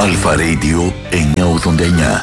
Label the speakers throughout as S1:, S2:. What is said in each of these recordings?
S1: Αλφα Radio 989.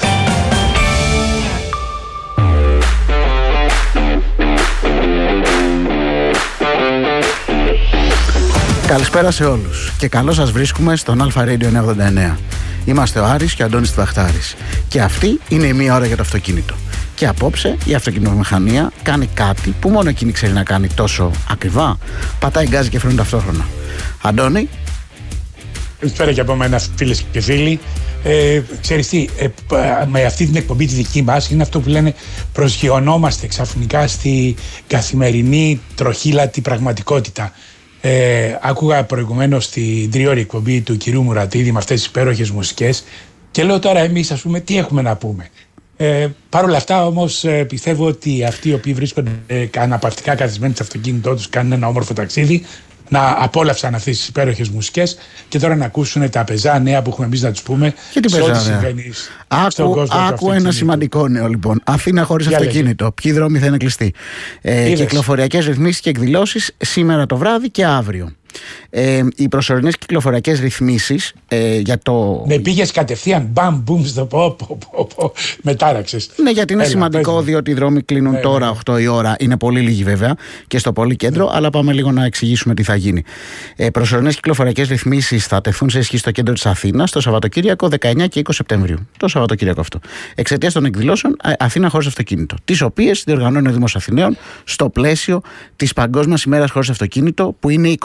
S2: Καλησπέρα σε όλους και καλώς σας βρίσκουμε στον Αλφα Radio 989. Είμαστε ο Άρης και ο Αντώνης Τιδαχτάρης και αυτή είναι η μία ώρα για το αυτοκίνητο. Και απόψε η αυτοκινητομηχανία κάνει κάτι που μόνο εκείνη ξέρει να κάνει τόσο ακριβά. Πατάει γκάζι και φρένο ταυτόχρονα. Αντώνη.
S3: Καλησπέρα και από μένα, φίλες και φίλοι. Ξέρεις τι, με αυτή την εκπομπή τη δική μας είναι αυτό που λένε προσγειωνόμαστε ξαφνικά στη καθημερινή τροχύλατη πραγματικότητα. Άκουγα προηγουμένως την τριώρη εκπομπή του κυρίου Μουρατίδη με αυτές τις υπέροχες μουσικές και λέω τώρα εμείς, ας πούμε, τι έχουμε να πούμε. Παρ' όλα αυτά όμως πιστεύω ότι αυτοί οι οποίοι βρίσκονται αναπαυτικά καθισμένοι στο αυτοκίνητό τους, κάνουν ένα όμορφο ταξίδι, να απόλαυσαν αυτές τις υπέροχες μουσικές και τώρα να ακούσουν τα πεζά νέα που έχουμε εμείς να τους πούμε σε ό,τι συμβαίνει στον κόσμο.
S2: Άκου ένα σημαντικό νέο λοιπόν. Αθήνα χωρίς αυτοκίνητο. Ποιοι δρόμοι θα είναι κλειστοί. Κυκλοφοριακές ρυθμίσεις και εκδηλώσεις σήμερα το βράδυ και αύριο. Οι προσωρινές κυκλοφοριακές ρυθμίσεις για το.
S3: Ναι, πήγες κατευθείαν μπαμ μπουμ στο με τάραξες.
S2: Ναι, γιατί είναι σημαντικό, διότι οι δρόμοι κλείνουν τώρα 8 η ώρα. Είναι πολύ λίγοι βέβαια και στο πολύ κέντρο, αλλά πάμε λίγο να εξηγήσουμε τι θα γίνει. Προσωρινές κυκλοφοριακές ρυθμίσεις θα τεθούν σε ισχύ στο κέντρο της Αθήνας το Σαββατοκύριακο 19 και 20 Σεπτεμβρίου. Το Σαββατοκύριακο αυτό. Εξαιτίας των εκδηλώσεων Αθήνα χωρίς αυτοκίνητο, τις οποίες διοργανώνει ο Δήμος Αθηναίων στο πλαίσιο της Παγκόσμιας ημέρας χωρίς αυτοκίνητο, που είναι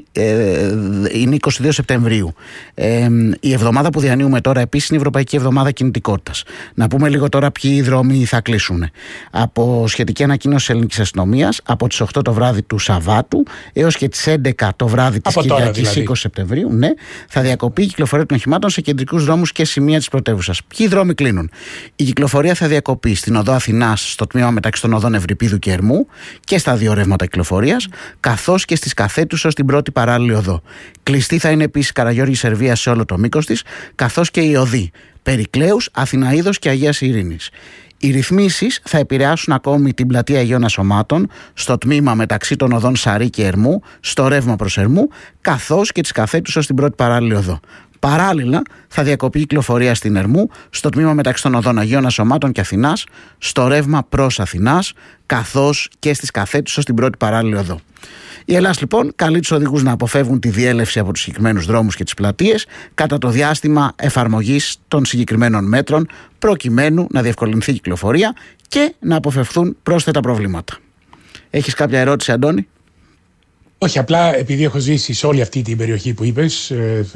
S2: 22 Σεπτεμβρίου. Η εβδομάδα που διανύουμε τώρα επίσης είναι η Ευρωπαϊκή Εβδομάδα Κινητικότητας. Να πούμε λίγο τώρα ποιοι δρόμοι θα κλείσουν. Από σχετική ανακοίνωση της Ελληνικής Αστυνομίας, από τις 8 το βράδυ του Σαββάτου έως και τις 11 το βράδυ της Κυριακής 20 Σεπτεμβρίου, ναι, θα διακοπεί η κυκλοφορία των οχημάτων σε κεντρικούς δρόμους και σημεία της πρωτεύουσας. Ποιοι δρόμοι κλείνουν? Η κυκλοφορία θα διακοπεί στην οδό Αθηνάς, στο τμήμα μεταξύ των οδών Ευρυπίδου και Ερμού και στα δύο ρεύματα κυκλοφορίας, καθώς και στις Καθέτους ως την πρώτη παράλληλη οδό. Κλειστή θα είναι επίσης Καραγιώργης Σερβίας σε όλο το μήκος της, καθώς και η οδοί Περικλέους, Αθηναΐδος και Αγίας Ειρήνης. Οι ρυθμίσεις θα επηρεάσουν ακόμη την πλατεία Αγίων Ασωμάτων, στο τμήμα μεταξύ των οδών Σαρή και Ερμού, στο ρεύμα προς Ερμού, καθώς και τις Καθέτους ως την πρώτη παράλληλη οδό. Παράλληλα, θα διακοπεί η κυκλοφορία στην Ερμού, στο τμήμα μεταξύ των οδών Αγίων Ασωμάτων και Αθηνάς, στο ρεύμα προς Αθηνάς, καθώς και στις Καθέτους ως την πρώτη παράλληλη οδό. Η Ελλάς λοιπόν καλεί τους οδηγούς να αποφεύγουν τη διέλευση από τους συγκεκριμένους δρόμους και τις πλατείες κατά το διάστημα εφαρμογής των συγκεκριμένων μέτρων, προκειμένου να διευκολυνθεί η κυκλοφορία και να αποφευθούν πρόσθετα προβλήματα. Έχεις κάποια ερώτηση, Αντώνη?
S3: Όχι, απλά επειδή έχω ζήσει σε όλη αυτή την περιοχή που είπες,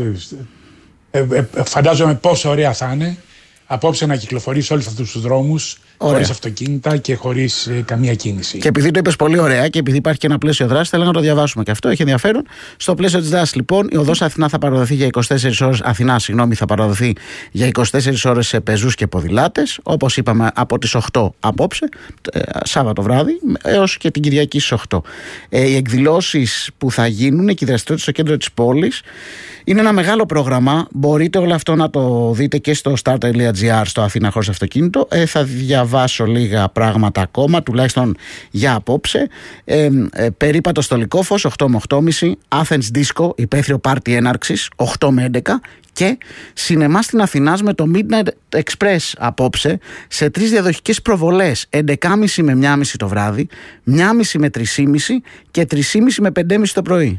S3: φαντάζομαι πόσο ωραία θα είναι απόψε να κυκλοφορείς όλους αυτούς τους δρόμους χωρίς αυτοκίνητα και χωρίς καμία κίνηση.
S2: Και επειδή το είπες πολύ ωραία και επειδή υπάρχει και ένα πλαίσιο δράσης, θέλω να το διαβάσουμε και αυτό, έχει ενδιαφέρον. Στο πλαίσιο της δράσης, λοιπόν, η οδός Αθηνά θα παραδοθεί για 24 ώρες. Θα παραδοθεί για 24 ώρες σε πεζούς και ποδηλάτες, όπως είπαμε, από τις 8 απόψε, Σάββατο βράδυ, έως και την Κυριακή στις 8. Οι εκδηλώσεις που θα γίνουν και οι δραστηριότητες στο κέντρο της πόλης είναι ένα μεγάλο πρόγραμμα. Μπορείτε όλο αυτό να το δείτε και στο star.gr, στο Αθήνα χωρίς αυτοκίνητο. Θα διαβάσω λίγα πράγματα ακόμα, τουλάχιστον για απόψε. Περίπατο στο Λυκόφος 8 με 8.30, Athens Disco, υπαίθριο πάρτι έναρξης 8 με 11 και σινεμά στην Αθηνάς με το Midnight Express απόψε σε 3 διαδοχικές προβολές, 11.30 με 1.30 το βράδυ, 1.30 με 3.30 και 3.30 με 5.30 το πρωί.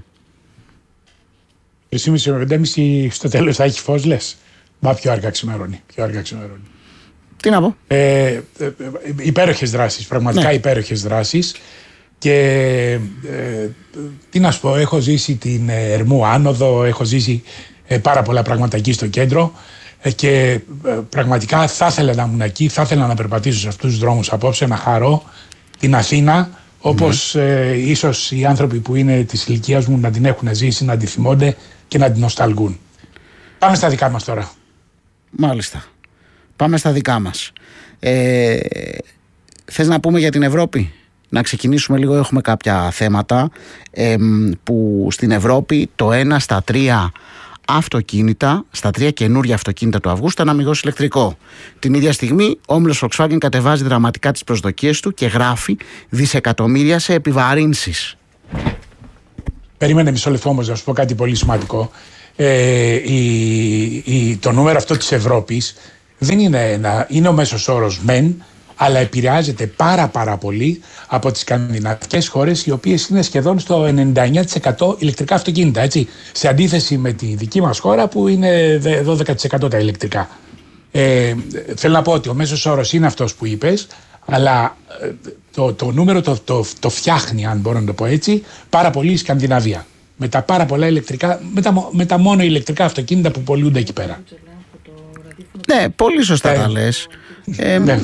S3: 3.30 με 5.30 στο τέλος θα έχει φως, λες? Μα πιο αργά ξημερώνει.
S2: Τι να πω?
S3: Υπέροχες δράσεις, πραγματικά υπέροχες δράσεις. Και τι να σου πω, έχω ζήσει την Ερμού άνοδο, έχω ζήσει πάρα πολλά πράγματα εκεί στο κέντρο και πραγματικά θα ήθελα να ήμουν εκεί, θα ήθελα να περπατήσω σε αυτούς τους δρόμους απόψε, να χαρώ την Αθήνα όπως ίσως οι άνθρωποι που είναι της ηλικίας μου να την έχουν ζήσει, να τη θυμώνται και να την νοσταλγούν. Πάμε στα δικά μας τώρα.
S2: Μάλιστα. Πάμε στα δικά μας. Θες να πούμε για την Ευρώπη? Να ξεκινήσουμε λίγο, έχουμε κάποια θέματα που στην Ευρώπη το 1 στα 3 αυτοκίνητα, στα 3 καινούργια αυτοκίνητα του Αυγούστου ήταν αμιγώς ηλεκτρικό. Την ίδια στιγμή ο όμιλος Volkswagen κατεβάζει δραματικά τις προσδοκίες του και γράφει δισεκατομμύρια σε επιβαρύνσεις.
S3: Περίμενε μισό λεπτό όμως να σου πω κάτι πολύ σημαντικό. το νούμερο αυτό της Ευρώπης δεν είναι ο μέσος όρος μεν, αλλά επηρεάζεται πάρα πολύ από τις σκανδιναβικές χώρες, οι οποίες είναι σχεδόν στο 99% ηλεκτρικά αυτοκίνητα, έτσι, σε αντίθεση με τη δική μας χώρα που είναι 12% τα ηλεκτρικά. Θέλω να πω ότι ο μέσος όρος είναι αυτός που είπες, αλλά το νούμερο το φτιάχνει, αν μπορώ να το πω έτσι, πάρα πολύ η Σκανδιναβία. Με τα πάρα πολλά ηλεκτρικά, με τα μόνο ηλεκτρικά αυτοκίνητα που πωλούνται εκεί πέρα.
S2: Ναι, πολύ σωστά τα λες. Ναι.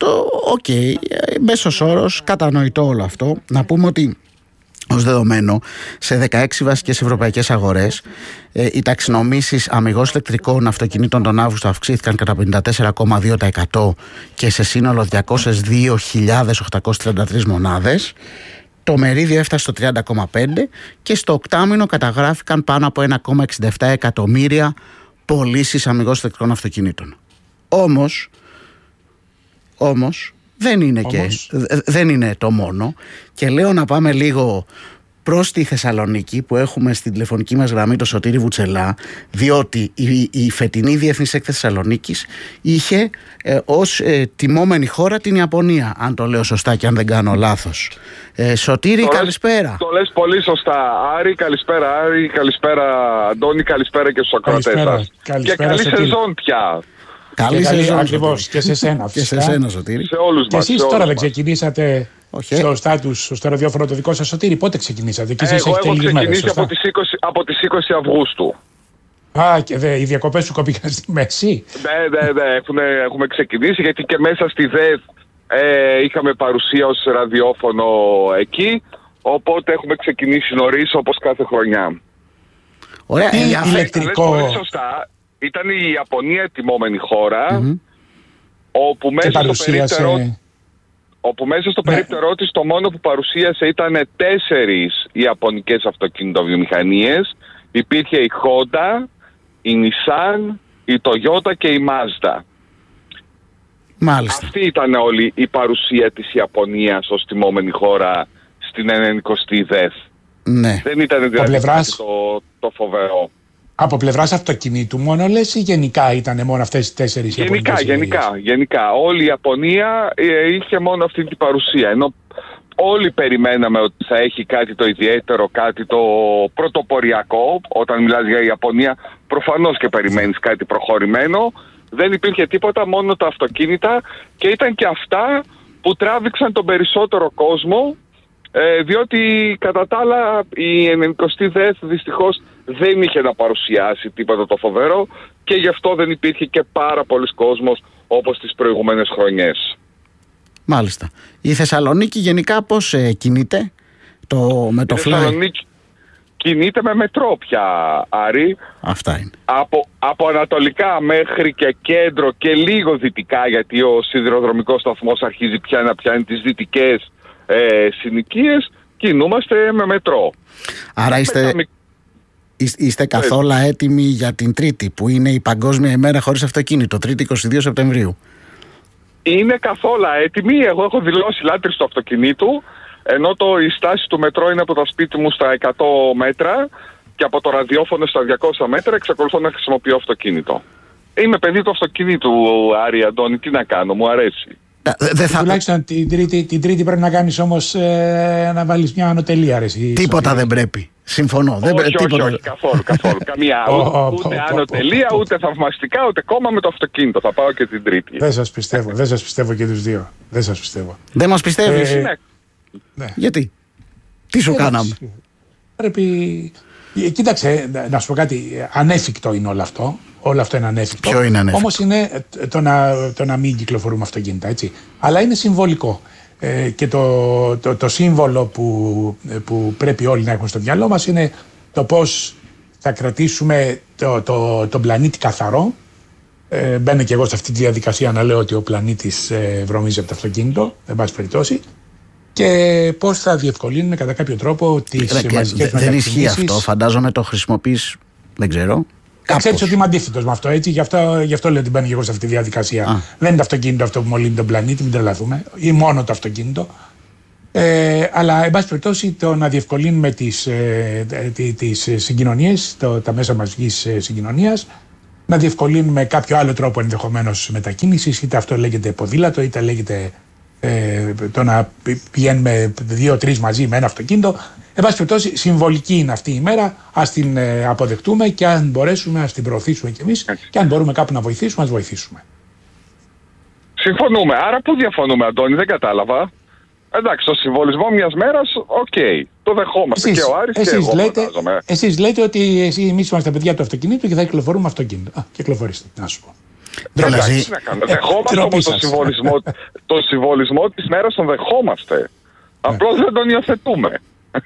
S2: Μέσος όρος, κατανοητό όλο αυτό. Να πούμε ότι ως δεδομένο σε 16 βασικές ευρωπαϊκές αγορές οι ταξινομήσεις αμιγώς ηλεκτρικών αυτοκινήτων τον Αύγουστο αυξήθηκαν κατά 54,2% και σε σύνολο 202.833 μονάδες. Το μερίδιο έφτασε στο 30,5% και στο οκτάμηνο καταγράφηκαν πάνω από 1,67 εκατομμύρια πωλήσεις αμιγώς ηλεκτρικών αυτοκινήτων. Όμως δεν είναι το μόνο, και λέω να πάμε λίγο προς τη Θεσσαλονίκη που έχουμε στην τηλεφωνική μας γραμμή το Σωτήρη Βουτσελά, διότι η φετινή Διεθνής Έκθεση Θεσσαλονίκης είχε ως τιμόμενη χώρα την Ιαπωνία, αν το λέω σωστά και αν δεν κάνω λάθος. Σωτήρη, καλησπέρα.
S4: Το λες πολύ σωστά. Άρη, καλησπέρα. Άρη, καλησπέρα. Αντώνη, καλησπέρα και στους ακροατές σας. Και καλή σεζόν πια.
S2: Καλή σεζόν.
S3: Ακριβώς, και σε σένα.
S2: Και σε σένα, Σωτήρη.
S4: Σε όλους μας.
S3: Και εσείς τώρα δεν ξεκινήσατε στο ραδιόφωνο το δικό σας, Σωτήρη? Πότε ξεκινήσατε? Και εσείς
S4: έχω ξεκινήσει από τις 20 Αυγούστου.
S3: Και οι διακοπές σου κοπήκαν στη μέση?
S4: Ναι, έχουμε ξεκινήσει, γιατί και μέσα στη ΔΕΔ είχαμε παρουσία ως ραδιόφωνο εκεί, οπότε έχουμε ξεκινήσει νωρίς, όπως κάθε χρονιά.
S2: Ωραία,
S3: ηλεκτρικό.
S4: Σωστά. Ήταν η Ιαπωνία τιμόμενη χώρα, όπου μέσα στο περίπτερό της το μόνο που παρουσίασε ήταν 4 ιαπωνικές αυτοκινητοβιομηχανίες. Υπήρχε η Honda, η Nissan, η Toyota και η Mazda.
S2: Μάλιστα.
S4: Αυτή ήταν όλη η παρουσία της Ιαπωνίας ως τιμόμενη χώρα στην 90η ΔΕΘ.
S2: Ναι.
S4: Δεν ήταν δηλαδή το φοβερό.
S3: Από πλευράς αυτοκινήτου μόνο λες, ή γενικά ήταν μόνο αυτές οι 4 ιαπωνικές?
S4: Γενικά. Όλη η Ιαπωνία είχε μόνο αυτή την παρουσία. Ενώ όλοι περιμέναμε ότι θα έχει κάτι το ιδιαίτερο, κάτι το πρωτοποριακό. Όταν μιλάς για Ιαπωνία, προφανώς και περιμένεις κάτι προχωρημένο. Δεν υπήρχε τίποτα, μόνο τα αυτοκίνητα, και ήταν και αυτά που τράβηξαν τον περισσότερο κόσμο, διότι κατά τα άλλα η 90η ΔΕΘ δυστυχώς δεν είχε να παρουσιάσει τίποτα το φοβερό, και γι' αυτό δεν υπήρχε και πάρα πολλοί κόσμος όπως τις προηγούμενες χρονιές.
S2: Μάλιστα. Η Θεσσαλονίκη γενικά πώς κινείται με το Fly?
S4: Η Θεσσαλονίκη κινείται με μετρό πια, Άρη.
S2: Αυτά είναι.
S4: Από ανατολικά μέχρι και κέντρο και λίγο δυτικά, γιατί ο σιδηροδρομικός σταθμός αρχίζει πια να πιάνει τις δυτικές συνοικίες, κινούμαστε με μετρό.
S2: Άρα είστε καθόλου έτοιμοι για την Τρίτη, που είναι η Παγκόσμια ημέρα χωρίς αυτοκίνητο, Τρίτη 22 Σεπτεμβρίου?
S4: Είναι καθόλου έτοιμοι. Εγώ έχω δηλώσει λάτρης του αυτοκινήτου, ενώ η στάση του μετρό είναι από το σπίτι μου στα 100 μέτρα και από το ραδιόφωνο στα 200 μέτρα. Εξακολουθώ να χρησιμοποιώ αυτοκίνητο. Είμαι παιδί του αυτοκινήτου, Άρη, Αντώνη, τι να κάνω, μου αρέσει.
S3: Τουλάχιστον την Τρίτη πρέπει να κάνεις όμως να βάλεις μια ανωτελεία.
S2: Τίποτα δεν πρέπει. Συμφωνώ.
S4: Όχι, καθόλου. Καμία. Ούτε ανωτελεία, ούτε θαυμαστικά, ούτε κόμμα με το αυτοκίνητο. Θα πάω και την Τρίτη.
S3: Δεν σας πιστεύω και τους δύο. Δεν σας πιστεύω.
S2: Δεν μας πιστεύεις?
S3: Ναι.
S2: Γιατί? Τι σου κάναμε?
S3: Πρέπει... Κοίταξε, να σου πω κάτι. Ανέφικτο είναι όλο αυτό. Όλο αυτό είναι ανέφικτο.
S2: Ποιο είναι ανέφικτο?
S3: Όμως είναι το να μην κυκλοφορούμε αυτοκίνητα, έτσι. Αλλά είναι συμβολικό. Και το σύμβολο που πρέπει όλοι να έχουμε στο μυαλό μας είναι το πώς θα κρατήσουμε τον πλανήτη καθαρό. Μπαίνω και εγώ σε αυτή τη διαδικασία να λέω ότι ο πλανήτης βρωμίζει από το αυτοκίνητο, εν πάση περιπτώσει. Και πώς θα διευκολύνουμε κατά κάποιο τρόπο τις μαζικές μετακινήσεις.
S2: Δεν ισχύει αυτό. Φαντάζομαι το χρησιμοποιείς, δεν ξέρω.
S3: Ξέρεις ότι είμαι αντίθετος με αυτό, έτσι. Γι' αυτό λέω ότι μπαίνω και εγώ σε αυτή τη διαδικασία. Δεν είναι το αυτοκίνητο αυτό που μολύνει τον πλανήτη, μην τρελαθούμε. Ή μόνο το αυτοκίνητο. Αλλά εν πάση περιπτώσει το να διευκολύνουμε τις συγκοινωνίες, τα μέσα μαζικής συγκοινωνίας, να διευκολύνουμε κάποιο άλλο τρόπο ενδεχομένως μετακίνησης, είτε αυτό λέγεται ποδήλατο, είτε λέγεται το να πηγαίνουμε 2-3 μαζί με ένα αυτοκίνητο. Εν πάση περιπτώσει, συμβολική είναι αυτή η μέρα. Ας την αποδεχτούμε και αν μπορέσουμε, ας την προωθήσουμε κι εμείς. Και αν μπορούμε κάπου να βοηθήσουμε, ας βοηθήσουμε.
S4: Συμφωνούμε. Άρα πού διαφωνούμε, Αντώνη, δεν κατάλαβα. Εντάξει, το συμβολισμό μιας μέρας, το δεχόμαστε και ο Άρης και εγώ φαντάζομαι.
S3: Εσείς λέτε ότι εμείς είμαστε παιδιά του αυτοκινήτου και θα κυκλοφορούμε αυτοκίνητο. Κυκλοφορήστε, να σου πω.
S4: Εντάξει, να κάνουμε. Δεχόμαστε όμως το συμβολισμό της μέρας, τον δεχόμαστε. Απλώς δεν τον υιοθετούμε.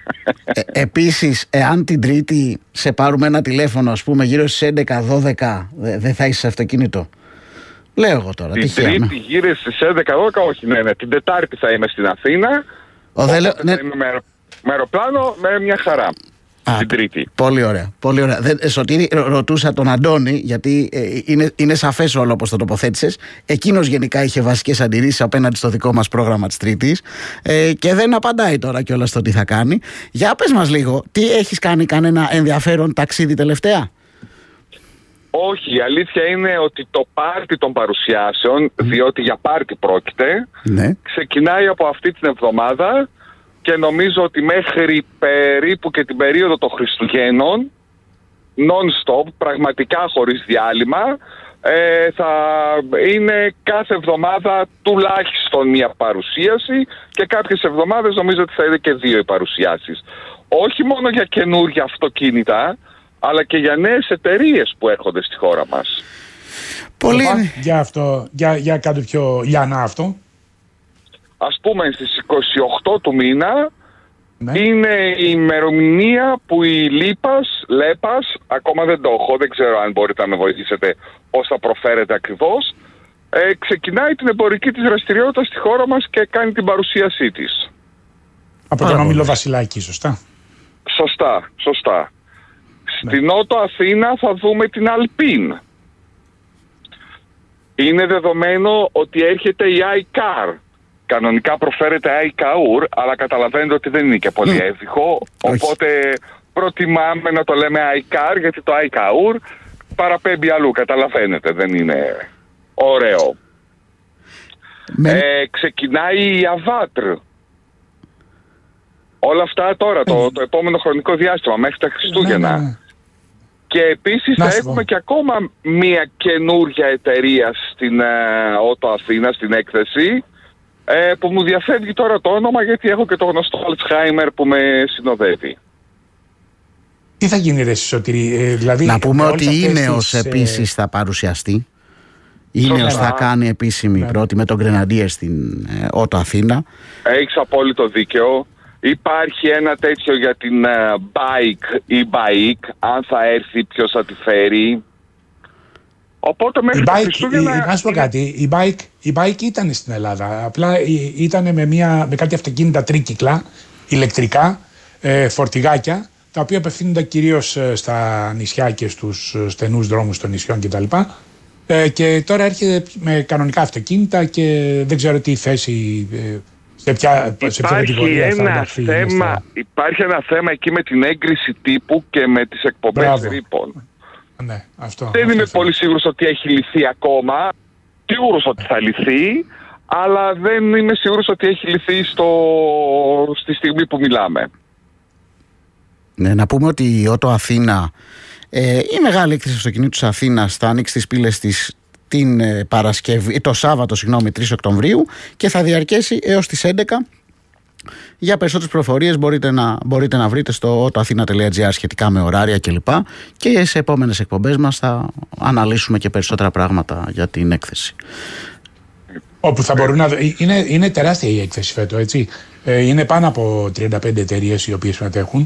S2: Επίσης, εάν την Τρίτη σε πάρουμε ένα τηλέφωνο, ας πούμε γύρω στις 11-12, δεν θα είσαι σε αυτοκίνητο? Λέω εγώ τώρα.
S4: Την Τρίτη γύρω στις 11-12, όχι, ναι. Την Τετάρτη θα είμαι στην Αθήνα. Θα είμαι με αεροπλάνο με μια χαρά. Την Τρίτη.
S2: Πολύ ωραία. Πολύ ωραία. Σωτήρη, ρωτούσα τον Αντώνη, γιατί είναι σαφές όλο όπως το τοποθέτησες. Εκείνος γενικά είχε βασικές αντιρρήσεις απέναντι στο δικό μας πρόγραμμα της Τρίτης και δεν απαντάει τώρα κιόλας στο τι θα κάνει. Για πες μας λίγο, τι έχεις κάνει, κανένα ενδιαφέρον ταξίδι τελευταία?
S4: Όχι, η αλήθεια είναι ότι το πάρτι των παρουσιάσεων, διότι για πάρτι πρόκειται, ξεκινάει από αυτή την εβδομάδα και νομίζω ότι μέχρι περίπου και την περίοδο των Χριστουγέννων, non-stop, πραγματικά χωρίς διάλειμμα, θα είναι κάθε εβδομάδα τουλάχιστον μια παρουσίαση και κάποιες εβδομάδες νομίζω ότι θα είναι και 2 οι παρουσιάσεις. Όχι μόνο για καινούργια αυτοκίνητα, αλλά και για νέες εταιρείες που έρχονται στη χώρα μας.
S3: Πολύ. Για κάτι πιο λιανά αυτό.
S4: Ας πούμε στις 28 του μήνα είναι η ημερομηνία που η ΛΕΠΑΣ, ακόμα δεν το έχω, δεν ξέρω αν μπορείτε να με βοηθήσετε πώς θα προφέρετε ακριβώς, ξεκινάει την εμπορική της δραστηριότητα στη χώρα μας και κάνει την παρουσίασή της.
S3: Από τον Όμιλο Βασιλάκη, σωστά?
S4: Σωστά. Στην Νότο Αθήνα θα δούμε την Alpine. Είναι δεδομένο ότι έρχεται η iCar. Κανονικά προφέρεται iCar, αλλά καταλαβαίνετε ότι δεν είναι και πολύ εύβυχο. Οπότε προτιμάμε να το λέμε iCar, γιατί το iCar παραπέμπει αλλού. Καταλαβαίνετε, δεν είναι ωραίο. Ξεκινάει η Avatr. Όλα αυτά τώρα, το επόμενο χρονικό διάστημα, μέχρι τα Χριστούγεννα. Και επίσης θα έχουμε και ακόμα μία καινούργια εταιρεία στην Ότο Αθήνα, στην έκθεση, που μου διαφεύγει τώρα το όνομα, γιατί έχω και το γνωστό Alzheimer που με συνοδεύει.
S3: Τι θα γίνει, ρε Σωτήρη, δηλαδή...
S2: Να πούμε ότι η Ίνεος επίσης θα παρουσιαστεί. Η Ίνεος θα κάνει επίσημη πρώτη με τον Grenadier στην Ότο Αθήνα.
S4: Έχεις απόλυτο δίκαιο. Υπάρχει ένα τέτοιο για την e-bike, αν θα έρθει, ποιος θα τη φέρει. Οπότε μέχρι τα Χριστούγεννα...
S3: Να σου πω κάτι, η bike ήταν στην Ελλάδα, απλά ήταν με κάτι αυτοκίνητα τρίκυκλα, ηλεκτρικά, φορτηγάκια, τα οποία απευθύνονται κυρίως στα νησιά και στους στενούς δρόμους των νησιών κτλ. Και τώρα έρχεται με κανονικά αυτοκίνητα και δεν ξέρω τι θέση...
S4: Υπάρχει ένα θέμα εκεί με την έγκριση τύπου και με τις εκπομπές ρήπων.
S3: Ναι,
S4: δεν είμαι πολύ σίγουρος ότι έχει λυθεί ακόμα. Σίγουρος ότι θα λυθεί, αλλά δεν είμαι σίγουρος ότι έχει λυθεί στη στιγμή που μιλάμε.
S2: Ναι, να πούμε ότι η Ότο Αθήνα, η μεγάλη έκθεση αυτοκινήτου της Αθήνας, θα ανοίξει τις πύλες της το Σάββατο 3 Οκτωβρίου και θα διαρκέσει έως τις 11. Για περισσότερες πληροφορίες μπορείτε να βρείτε στο otoathina.gr σχετικά με ωράρια κλπ. Και σε επόμενες εκπομπές μας θα αναλύσουμε και περισσότερα πράγματα για την έκθεση.
S3: Όπου θα μπορούν είναι τεράστια η έκθεση φέτος, έτσι. Είναι πάνω από 35 εταιρείες οι οποίες συμμετέχουν.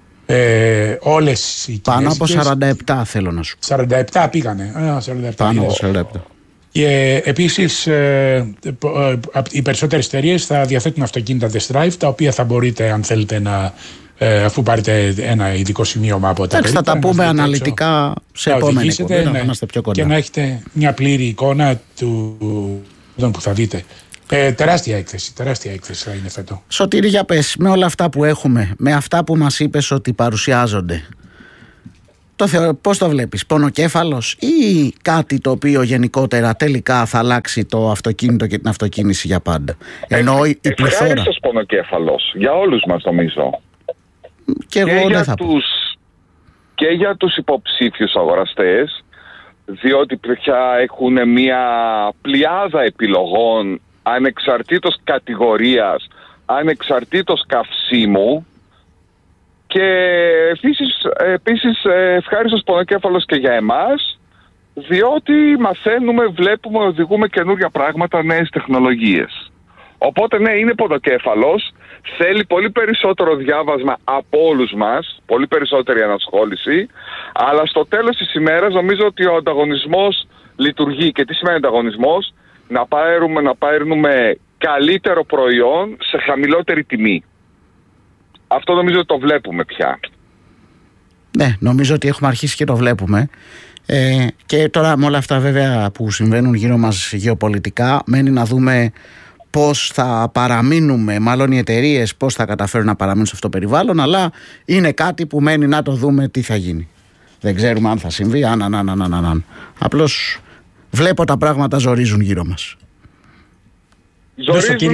S3: Όλες οι
S2: πάνω από 47 θέλω να σου πω.
S3: 47 πήγανε. 47
S2: πάνω από 47.
S3: Και επίσης οι περισσότερες εταιρείες θα διαθέτουν αυτοκίνητα test drive, τα οποία θα μπορείτε, αν θέλετε, αφού πάρετε ένα ειδικό σημείωμα από τα περίπτωση,
S2: θα τα πούμε αναλυτικά σε επόμενη εκπομπή, να είμαστε πιο κοντά.
S3: Και να έχετε μια πλήρη εικόνα του που θα δείτε Τεράστια έκθεση θα είναι φέτο.
S2: Σωτήρη, για πες, με όλα αυτά που έχουμε, με αυτά που μας είπες ότι παρουσιάζονται, πώς το βλέπεις, πονοκέφαλος ή κάτι το οποίο γενικότερα τελικά θα αλλάξει το αυτοκίνητο και την αυτοκίνηση για πάντα? Ενώ η πληθώρα...
S4: Ευχάριστος πονοκέφαλος για όλους μας, νομίζω.
S2: Και εγώ δεν θα πω.
S4: Και για τους υποψήφιους αγοραστές, διότι πια έχουν μια πλειάδα επιλογών ανεξαρτήτως κατηγορίας, ανεξαρτήτως καυσίμου. Και επίσης ευχάριστος πονοκέφαλος και για εμάς, διότι μαθαίνουμε, βλέπουμε, οδηγούμε καινούργια πράγματα, νέες τεχνολογίες. Οπότε ναι, είναι πονοκέφαλος, θέλει πολύ περισσότερο διάβασμα από όλους μας, πολύ περισσότερη ανασχόληση, αλλά στο τέλος της ημέρας νομίζω ότι ο ανταγωνισμός λειτουργεί. Και τι σημαίνει ανταγωνισμός? Να παίρνουμε καλύτερο προϊόν σε χαμηλότερη τιμή. Αυτό νομίζω ότι το βλέπουμε πια.
S2: Ναι, νομίζω ότι έχουμε αρχίσει και το βλέπουμε. Και τώρα με όλα αυτά βέβαια που συμβαίνουν γύρω μας γεωπολιτικά, μένει να δούμε πώς θα παραμείνουμε, μάλλον οι εταιρείες πώς θα καταφέρουν να παραμείνουν σε αυτό το περιβάλλον, αλλά είναι κάτι που μένει να το δούμε τι θα γίνει. Δεν ξέρουμε αν θα συμβεί, αν. Απλώς βλέπω τα πράγματα ζορίζουν γύρω μας.
S4: Ζορίζουν,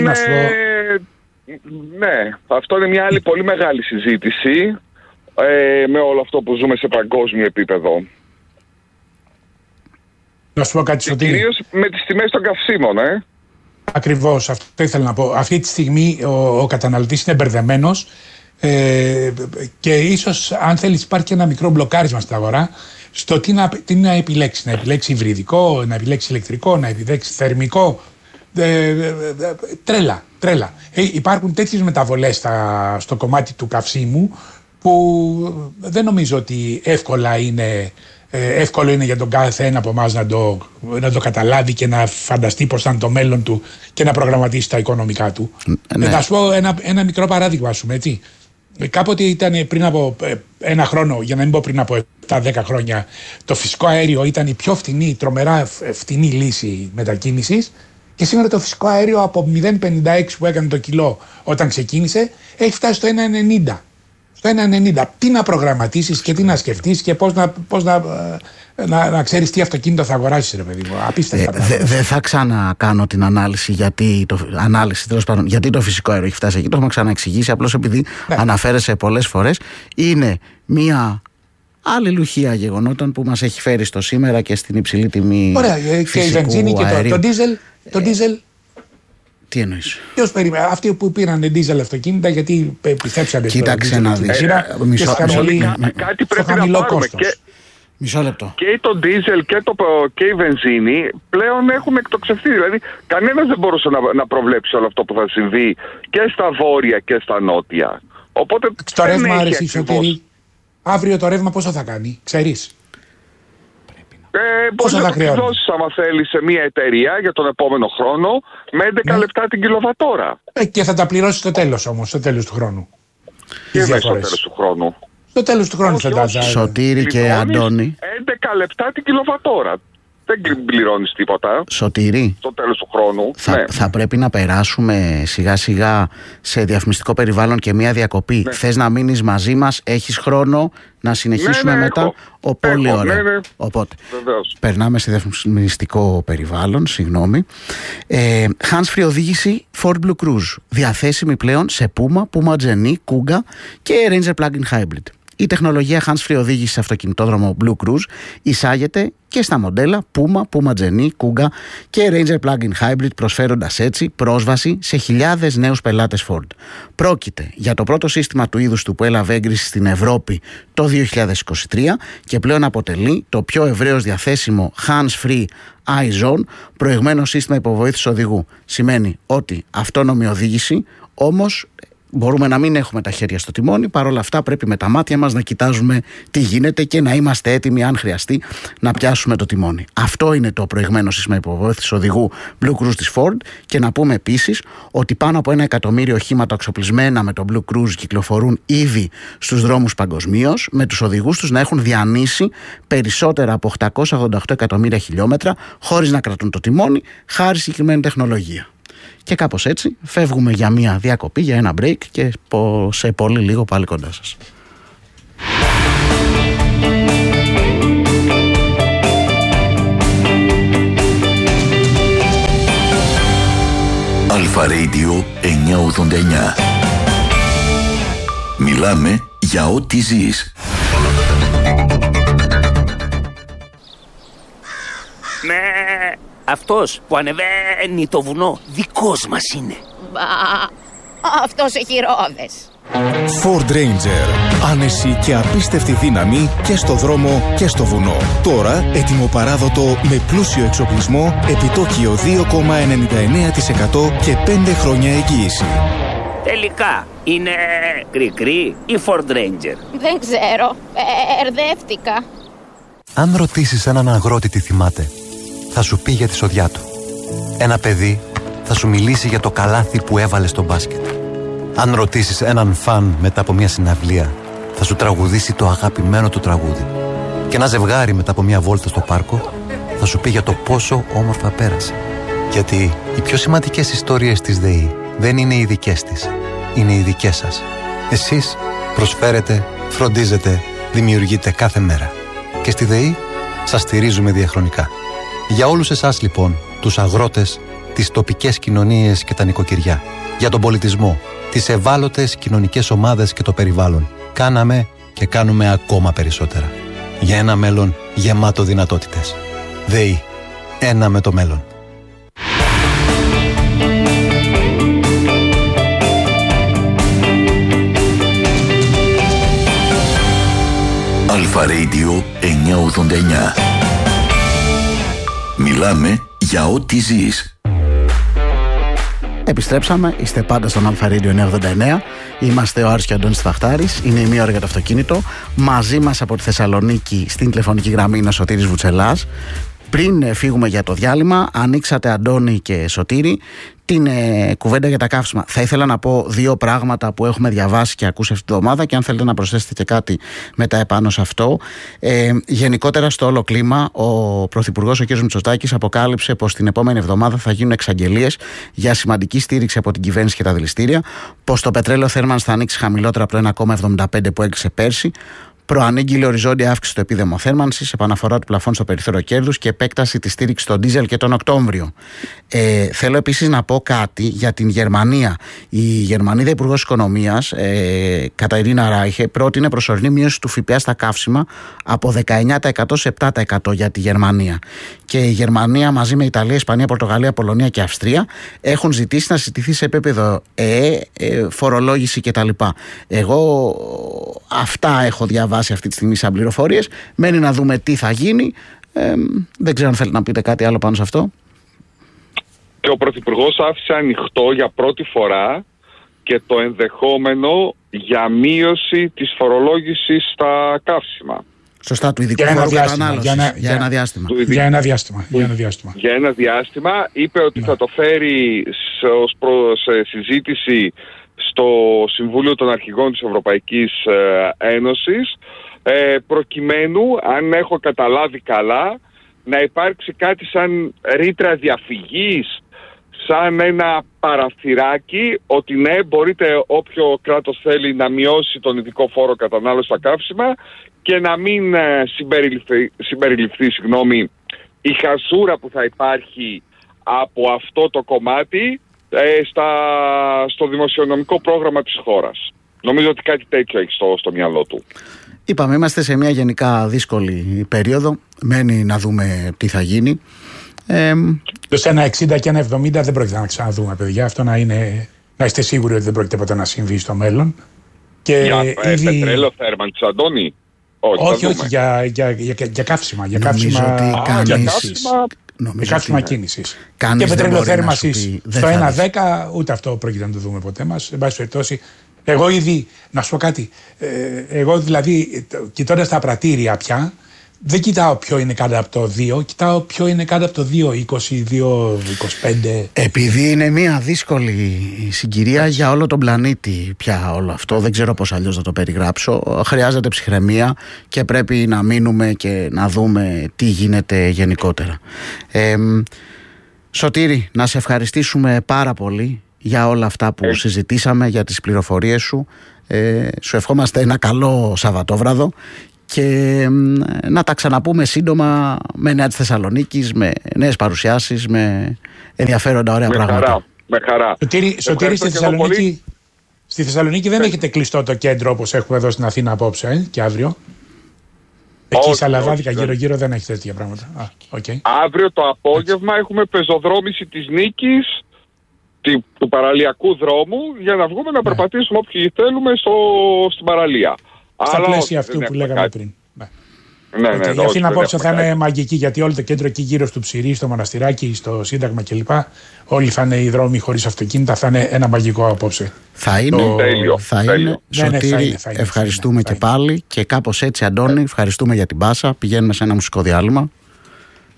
S4: ναι, αυτό είναι μια άλλη πολύ μεγάλη συζήτηση με όλο αυτό που ζούμε σε παγκόσμιο επίπεδο.
S3: Να σου πω κάτι, Σωτήρη.
S4: Κυρίως με τις τιμές των καυσίμων,
S3: Ακριβώς, αυτό ήθελα να πω. Αυτή τη στιγμή ο καταναλωτής είναι μπερδεμένος και ίσως, αν θέλεις, υπάρχει και ένα μικρό μπλοκάρισμα στην αγορά στο τι να επιλέξει. Να επιλέξει υβριδικό, να επιλέξει ηλεκτρικό, να επιλέξει θερμικό. Τρέλα. Υπάρχουν τέτοιες μεταβολές στο κομμάτι του καυσίμου που δεν νομίζω ότι εύκολο είναι για τον κάθε ένα από εμάς να το καταλάβει και να φανταστεί πώς θα είναι το μέλλον του και να προγραμματίσει τα οικονομικά του.
S2: Ναι.
S3: Να σου πω ένα μικρό παράδειγμα, ας πούμε, έτσι. Κάποτε ήταν πριν από ένα χρόνο, για να μην πω πριν από 7-10 χρόνια, το φυσικό αέριο ήταν η πιο φτηνή, τρομερά φτηνή λύση μετακίνησης. Και σήμερα το φυσικό αέριο από 0,56 που έκανε το κιλό όταν ξεκίνησε έχει φτάσει στο 1,90. Στο 1,90. Τι να προγραμματίσεις και τι να σκεφτείς και πώς να ξέρεις τι αυτοκίνητο θα αγοράσεις, ρε παιδί μου. Απίστευτα.
S2: Δεν θα ξανακάνω την ανάλυση γιατί το φυσικό αέριο έχει φτάσει εκεί. Το έχουμε ξαναεξηγήσει. Απλώς επειδή αναφέρεσαι πολλές φορές, είναι μία αλληλουχία γεγονότων που μας έχει φέρει στο σήμερα και στην υψηλή τιμή. Ωραία,
S3: και η βενζίνη και το ντίζελ.
S2: Τι εννοείς?
S3: Ποιος περίμενε? Αυτοί που πήραν ντίζελ αυτοκίνητα γιατί πιστέψανε.
S2: Κοίταξε να δεις.
S4: Κάτι πρέπει να πάρουμε.
S2: Μισό λεπτό.
S4: Και το ντίζελ και η βενζίνη πλέον έχουν εκτοξευθεί. Δηλαδή, κανένας δεν μπορούσε να προβλέψει όλο αυτό που θα συμβεί και στα βόρεια και στα νότια. Οπότε.
S3: Στο ρεύμα, αρέσει, Σωτήρη. Αύριο το ρεύμα πόσο θα κάνει, ξέρεις?
S4: Μπορείς να το δώσεις, άμα θέλεις, σε μια εταιρεία για τον επόμενο χρόνο με 11 λεπτά την κιλοβατόρα.
S3: Και θα τα πληρώσεις στο τέλος όμως, στο τέλος του χρόνου.
S4: Και μέσα στο τέλος του χρόνου.
S3: Στο τέλος του χρόνου θα τα
S2: Σωτήρη και Αντώνη.
S4: 11 λεπτά την κιλοβατόρα. Δεν πληρώνεις τίποτα.
S2: Σωτήρη,
S4: στο τέλος του χρόνου.
S2: Θα πρέπει να περάσουμε σιγά σιγά σε διαφημιστικό περιβάλλον και μια διακοπή.
S4: Ναι.
S2: Θες να μείνεις μαζί μας, έχεις χρόνο να συνεχίσουμε μετά? Πολύ ωραία.
S4: Ναι.
S2: Οπότε,
S4: βεβαίως.
S2: περνάμε σε διαφημιστικό περιβάλλον, συγγνώμη. Hands-free οδήγηση Ford Blue Cruise. Διαθέσιμη πλέον σε Puma, Puma Gen-E, Kuga και Ranger Plug-in Hybrid. Η τεχνολογία hands-free οδήγηση σε αυτοκινητόδρομο Blue Cruise εισάγεται και στα μοντέλα Puma, Puma Gen-E, Kuga και Ranger Plug-in Hybrid, προσφέροντας έτσι πρόσβαση σε χιλιάδες νέους πελάτες Ford. Πρόκειται για το πρώτο σύστημα του είδους του που έλαβε έγκριση στην Ευρώπη το 2023 και πλέον αποτελεί το πιο ευρέως διαθέσιμο hands-free iZone προηγμένο σύστημα υποβοήθησης οδηγού. Σημαίνει ότι αυτόνομη οδήγηση, όμως μπορούμε να μην έχουμε τα χέρια στο τιμόνι, παρόλα αυτά πρέπει με τα μάτια μας να κοιτάζουμε τι γίνεται και να είμαστε έτοιμοι, αν χρειαστεί, να πιάσουμε το τιμόνι. Αυτό είναι το προηγμένο σύστημα υποβοήθησης οδηγού Blue Cruise της Ford. Και να πούμε επίσης ότι πάνω από 1 εκατομμύριο οχήματα εξοπλισμένα με το Blue Cruise κυκλοφορούν ήδη στους δρόμους παγκοσμίως, με τους οδηγούς τους να έχουν διανύσει περισσότερα από 888 εκατομμύρια χιλιόμετρα χωρίς να κρατούν το τιμόνι, χάρη συγκεκριμένη τεχνολογία. Και κάπως έτσι φεύγουμε για μια διακοπή, για ένα break και σε πολύ λίγο πάλι κοντά σας.
S1: Αλφα Radio 989. Μιλάμε για ό,τι ζεις.
S5: Ναι, αυτός που ανεβαίνει το βουνό δικός μας είναι.
S6: Αυτός έχει ρόδες.
S7: Ford Ranger. Άνεση και απίστευτη δύναμη και στο δρόμο και στο βουνό. Τώρα έτοιμο-παράδοτο με πλούσιο εξοπλισμό, επιτόκιο 2,99% και 5 χρόνια εγγύηση.
S5: Τελικά είναι κρικρή ή Ford Ranger?
S6: Δεν ξέρω, ερδεύτηκα.
S8: Αν ρωτήσεις έναν αγρότη τι θυμάται, θα σου πει για τη σοδιά του. Ένα παιδί θα σου μιλήσει για το καλάθι που έβαλε στο μπάσκετ. Αν ρωτήσεις έναν φαν μετά από μια συναυλία, θα σου τραγουδήσει το αγαπημένο του τραγούδι. Και ένα ζευγάρι μετά από μια βόλτα στο πάρκο θα σου πει για το πόσο όμορφα πέρασε. Γιατί οι πιο σημαντικές ιστορίες της ΔΕΗ δεν είναι οι δικές της, είναι οι δικές σας. Εσείς προσφέρετε, φροντίζετε, δημιουργείτε κάθε μέρα. Και στη ΔΕΗ σας στηρίζουμε διαχρονικά. Για όλους εσάς λοιπόν, τους αγρότες, τις τοπικές κοινωνίες και τα νοικοκυριά, για τον πολιτισμό, τις ευάλωτες κοινωνικές ομάδες και το περιβάλλον, κάναμε και κάνουμε ακόμα περισσότερα. Για ένα μέλλον γεμάτο δυνατότητες. ΔΕΗ. Ένα με το μέλλον.
S1: Αλφα Radio 989. Μιλάμε για ό,τι ζεις.
S2: Επιστρέψαμε, είστε πάντα στον Αλφα Radio 989. Είμαστε ο Άρης και ο Αντώνης Τφαχτάρης. Είναι η μία ώρα για το αυτοκίνητο. Μαζί μας από τη Θεσσαλονίκη στην τηλεφωνική γραμμή είναι ο Σωτήρης Βουτσελάς. Πριν φύγουμε για το διάλειμμα, ανοίξατε, Αντώνη και Σωτήρη, την κουβέντα για τα καύσιμα. Θα ήθελα να πω δύο πράγματα που έχουμε διαβάσει και ακούσει αυτή τη εβδομάδα και αν θέλετε να προσθέσετε και κάτι μετά επάνω σε αυτό. Γενικότερα στο όλο κλίμα, ο Πρωθυπουργός ο κ. Μητσοτάκης αποκάλυψε πως την επόμενη εβδομάδα θα γίνουν εξαγγελίες για σημαντική στήριξη από την κυβέρνηση και τα δηληστήρια, πως το πετρέλαιο θέρμανσης θα ανοίξει χαμηλότερα από το 1,75 που έκλεισε πέρσι. Προανήγγειλε οριζόντια αύξηση στο επίδεμο θέρμανσης, επαναφορά του πλαφών στο περιθώριο κέρδους και επέκταση της στήριξης στο ντίζελ και τον Οκτώβριο. Θέλω επίσης να πω κάτι για την Γερμανία. Η Γερμανίδα Υπουργός Οικονομίας, Καταρίνα Ράιχε, πρότεινε προσωρινή μείωση του ΦΠΑ στα καύσιμα από 19% σε 7% για τη Γερμανία. Και η Γερμανία μαζί με Ιταλία, Ισπανία, Πορτογαλία, Πολωνία και Αυστρία έχουν ζητήσει να συζητηθεί σε επίπεδο φορολόγηση κτλ. Εγώ αυτά έχω διαβάσει αυτή τη στιγμή σαν πληροφορίες. Μένει να δούμε τι θα γίνει. Δεν ξέρω αν θέλετε να πείτε κάτι άλλο πάνω σε αυτό.
S4: Και ο Πρωθυπουργός άφησε ανοιχτό για πρώτη φορά και το ενδεχόμενο για μείωση της φορολόγησης στα καύσιμα.
S2: Σωστά, του ειδικού φόρου κατανάλωσης. Για ένα διάστημα.
S4: Για ένα διάστημα. Είπε ότι θα το φέρει σε συζήτηση στο Συμβούλιο των Αρχηγών της Ευρωπαϊκής Ένωσης, προκειμένου, αν έχω καταλάβει καλά, να υπάρξει κάτι σαν ρήτρα διαφυγής, σαν ένα παραθυράκι, ότι ναι, μπορείτε όποιο κράτος θέλει να μειώσει τον ειδικό φόρο κατανάλωση στα καύσιμα και να μην συμπεριληφθεί η χασούρα που θα υπάρχει από αυτό το κομμάτι στο δημοσιονομικό πρόγραμμα της χώρας. Νομίζω ότι κάτι τέτοιο έχει στο μυαλό του.
S2: Είπαμε, είμαστε σε μια γενικά δύσκολη περίοδο. Μένει να δούμε τι θα γίνει.
S3: Σε ένα 60 και ένα 70 δεν πρόκειται να ξαναδούμε, παιδιά. Αυτό να είστε σίγουροι ότι δεν πρόκειται ποτέ να συμβεί στο μέλλον. Και
S4: για πετρέλαιο θέρμανσης, Αντώνη?
S3: Όχι, για καύσιμα. Για καύσιμα κίνησης. Και πετρέλαιο θέρμανσης στο 1,10 ούτε αυτό πρόκειται να το δούμε ποτέ μας. Εν πάση περιπτώσει, εγώ ήδη, να σου πω κάτι, εγώ δηλαδή κοιτώντας τα πρατήρια πια, δεν κοιτάω ποιο είναι κάτω από το 2, κοιτάω ποιο είναι κάτω από το 2,20, 2,25.
S2: Επειδή είναι μια δύσκολη συγκυρία για όλο τον πλανήτη πια όλο αυτό, δεν ξέρω πώς αλλιώς να το περιγράψω. Χρειάζεται ψυχραιμία και πρέπει να μείνουμε και να δούμε τι γίνεται γενικότερα. Σωτήρη, να σε ευχαριστήσουμε πάρα πολύ για όλα αυτά που συζητήσαμε, για τις πληροφορίες σου. Σου ευχόμαστε ένα καλό Σαββατόβραδο και να τα ξαναπούμε σύντομα με Νέα της Θεσσαλονίκης, με νέες παρουσιάσεις, με ενδιαφέροντα ωραία πράγματα.
S4: Με χαρά.
S3: Σωτήρη, στη Θεσσαλονίκη δεν έχετε κλειστό το κέντρο όπως έχουμε εδώ στην Αθήνα απόψε και αύριο? Εκεί Σαλαβάδικα γύρω-γύρω δεν έχετε τέτοια πράγματα?
S4: Αύριο το απόγευμα έχουμε πεζοδρόμηση της Νίκης, του παραλιακού δρόμου, για να βγούμε να περπατήσουμε όποιοι θέλουμε στην παραλία.
S3: Στα πλαίσια αυτού που λέγαμε πριν. Η Αθήνα απόψε θα είναι μαγική, γιατί όλο το κέντρο εκεί γύρω στο Ψηρή, στο Μοναστηράκι, στο Σύνταγμα κλπ. Όλοι θα είναι οι δρόμοι χωρίς αυτοκίνητα, θα είναι ένα μαγικό απόψε.
S2: Θα είναι. Σωτήρη, ευχαριστούμε και πάλι. Και κάπως έτσι, Αντώνη, ευχαριστούμε για την πάσα. Πηγαίνουμε σε ένα μουσικό διάλειμμα.